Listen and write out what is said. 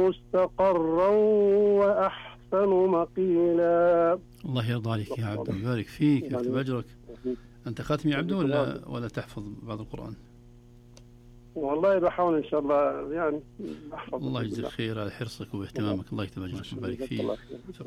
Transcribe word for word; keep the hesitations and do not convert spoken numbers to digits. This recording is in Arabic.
مستقرا وأحسن مقيلا. الله يرضى عليك يا عبدو، يبارك فيك ويكتب أجرك. أنت خاتم يا عبدو ولا ولا تحفظ بعض القرآن؟ والله بحاول إن شاء الله يعني أحفظ. الله يجزيك خير على حرصك واهتمامك، الله يكتب أجرك ويبارك فيك.